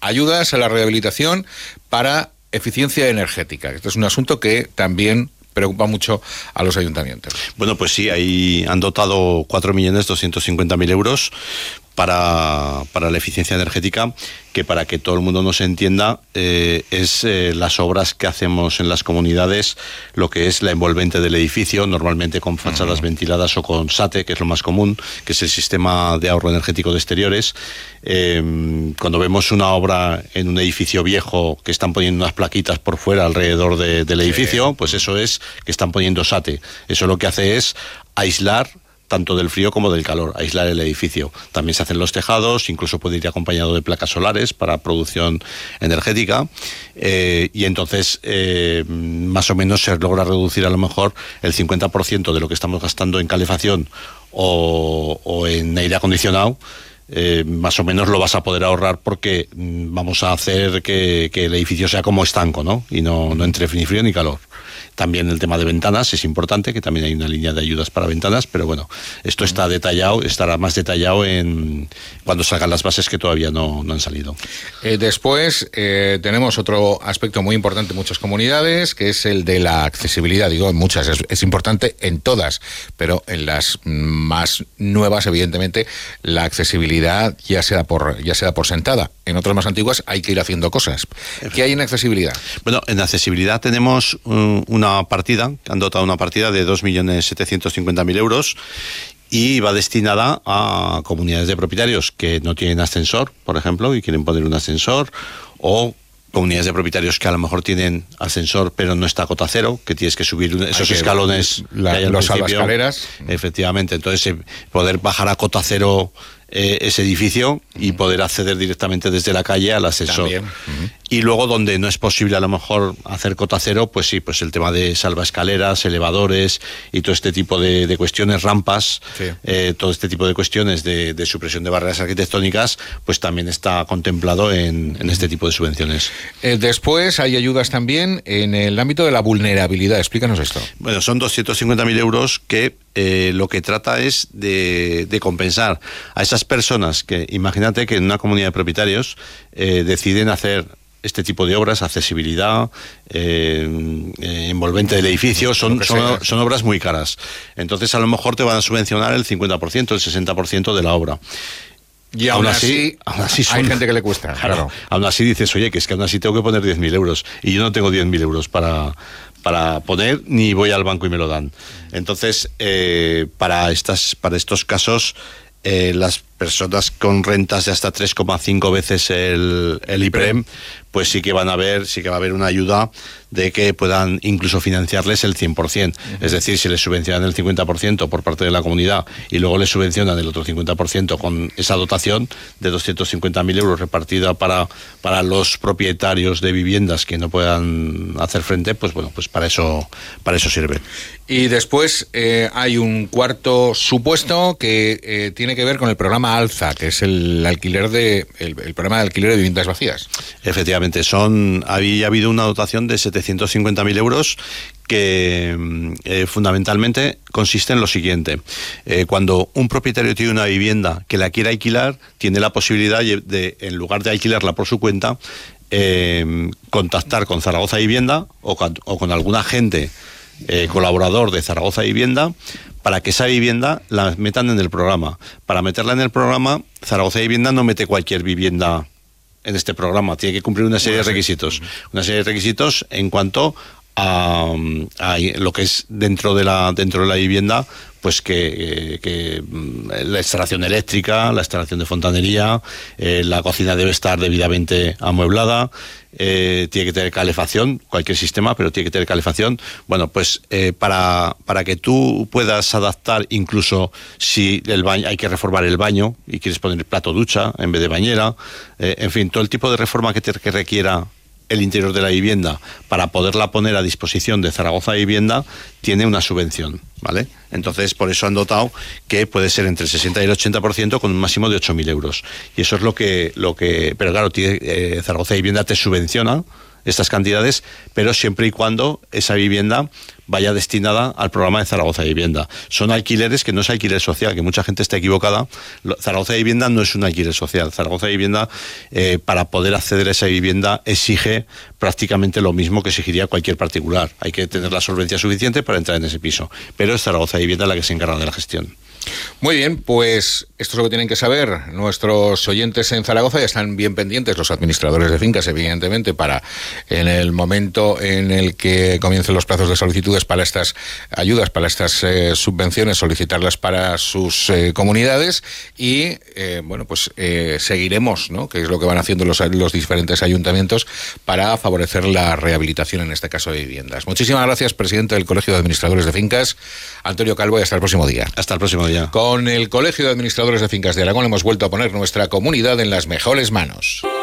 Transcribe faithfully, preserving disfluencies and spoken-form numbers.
ayudas a la rehabilitación para eficiencia energética. Este es un asunto que también preocupa mucho a los ayuntamientos. Bueno, pues sí, ahí han dotado cuatro millones doscientos cincuenta mil euros para, para la eficiencia energética, que para que todo el mundo nos entienda, eh, es eh, las obras que hacemos en las comunidades, lo que es la envolvente del edificio, normalmente con fachadas uh-huh. ventiladas o con SATE, que es lo más común, que es el sistema de ahorro energético de exteriores. Eh, cuando vemos una obra en un edificio viejo que están poniendo unas plaquitas por fuera alrededor de, del edificio, sí. pues eso es que están poniendo SATE. Eso lo que hace es aislar tanto del frío como del calor, aislar el edificio. También se hacen los tejados, incluso puede ir acompañado de placas solares para producción energética, eh, y entonces eh, más o menos se logra reducir a lo mejor el cincuenta por ciento de lo que estamos gastando en calefacción o, o en aire acondicionado. Eh, más o menos lo vas a poder ahorrar porque mm, vamos a hacer que, que el edificio sea como estanco, ¿no? Y no, no entre ni frío ni calor. También el tema de ventanas es importante, que también hay una línea de ayudas para ventanas, pero bueno, esto está detallado, estará más detallado en cuando salgan las bases, que todavía no, no han salido. Eh, después eh, tenemos otro aspecto muy importante en muchas comunidades, que es el de la accesibilidad. Digo, en muchas, es, es importante en todas, pero en las más nuevas, evidentemente, la accesibilidad ya se da por, ya se da por sentada. En otras más antiguas hay que ir haciendo cosas. ¿Qué hay en accesibilidad? Bueno, en accesibilidad tenemos um, una partida, han dotado una partida de dos millones setecientos cincuenta mil euros y va destinada a comunidades de propietarios que no tienen ascensor, por ejemplo, y quieren poner un ascensor, o comunidades de propietarios que a lo mejor tienen ascensor pero no está a cota cero, que tienes que subir esos escalones, la, que hay al los principio. Salvaescaleras. Efectivamente, entonces eh, poder bajar a cota cero eh, ese edificio y poder acceder directamente desde la calle al ascensor. Uh-huh. Y luego donde no es posible a lo mejor hacer cota cero, pues sí, pues el tema de salvaescaleras, elevadores y todo este tipo de, de cuestiones, rampas, sí. eh, todo este tipo de cuestiones de, de supresión de barreras arquitectónicas, pues también está contemplado en, en este tipo de subvenciones. Eh, después hay ayudas también en el ámbito de la vulnerabilidad. Explícanos esto. Bueno, son doscientos cincuenta mil euros que eh, lo que trata es de, de compensar a esas personas que, imagínate que en una comunidad de propietarios eh, deciden hacer este tipo de obras, accesibilidad, eh, eh, envolvente del edificio, son, son, son obras muy caras. Entonces a lo mejor te van a subvencionar el cincuenta por ciento, el sesenta por ciento de la obra. Y aún, aún así, así, aún así son, hay gente que le cuesta. Claro, claro. Aún así dices, oye, que es que aún así tengo que poner diez mil euros y yo no tengo diez mil euros para, para poner, ni voy al banco y me lo dan. Entonces, eh, para, estas, para estos casos, eh, las personas con rentas de hasta tres coma cinco veces el, el IPREM, pues sí que van a ver, sí que va a haber una ayuda de que puedan incluso financiarles el cien por ciento. Uh-huh. Es decir, si les subvencionan el cincuenta por ciento por parte de la comunidad y luego les subvencionan el otro cincuenta por ciento con esa dotación de doscientos cincuenta mil euros repartida para, para los propietarios de viviendas que no puedan hacer frente, pues bueno, pues para eso, para eso sirve. Y después eh, hay un cuarto supuesto que eh, tiene que ver con el programa Alza, que es el alquiler de el, el programa de alquiler de viviendas vacías. Efectivamente, son había habido una dotación de setecientos cincuenta mil euros que eh, fundamentalmente consiste en lo siguiente. Eh, cuando un propietario tiene una vivienda que la quiere alquilar, tiene la posibilidad de, en lugar de alquilarla por su cuenta, eh, contactar con Zaragoza Vivienda o con, o con algún agente eh, colaborador de Zaragoza Vivienda para que esa vivienda la metan en el programa. Para meterla en el programa, Zaragoza Vivienda no mete cualquier vivienda en este programa, tiene que cumplir una serie de requisitos, una serie de requisitos en cuanto a, a lo que es dentro de la dentro de la vivienda, pues que, que la instalación eléctrica, la instalación de fontanería, eh, la cocina debe estar debidamente amueblada, eh, tiene que tener calefacción, cualquier sistema, pero tiene que tener calefacción. Bueno, pues eh, para, para que tú puedas adaptar, incluso si el baño, hay que reformar el baño y quieres poner plato ducha en vez de bañera, eh, en fin, todo el tipo de reforma que, te, que requiera el interior de la vivienda para poderla poner a disposición de Zaragoza Vivienda tiene una subvención, ¿vale? Entonces, por eso han dotado que puede ser entre el sesenta y el ochenta por ciento con un máximo de ocho mil euros. Y eso es lo que... lo que pero claro, tiene, eh, Zaragoza Vivienda te subvenciona estas cantidades, pero siempre y cuando esa vivienda vaya destinada al programa de Zaragoza Vivienda. Son alquileres que no es alquiler social, que mucha gente está equivocada. Zaragoza Vivienda no es un alquiler social. Zaragoza Vivienda, eh, para poder acceder a esa vivienda, exige prácticamente lo mismo que exigiría cualquier particular. Hay que tener la solvencia suficiente para entrar en ese piso. Pero es Zaragoza Vivienda la que se encarga de la gestión. Muy bien, pues esto es lo que tienen que saber nuestros oyentes en Zaragoza. Ya están bien pendientes los administradores de fincas, evidentemente, para en el momento en el que comiencen los plazos de solicitudes para estas ayudas, para estas eh, subvenciones, solicitarlas para sus eh, comunidades y, eh, bueno, pues eh, seguiremos, ¿no?, que es lo que van haciendo los, los diferentes ayuntamientos para favorecer la rehabilitación, en este caso de viviendas. Muchísimas gracias, presidente del Colegio de Administradores de Fincas, Antonio Calvo, y hasta el próximo día. Hasta el próximo día. Con el Colegio de Administradores de Fincas de Aragón hemos vuelto a poner nuestra comunidad en las mejores manos.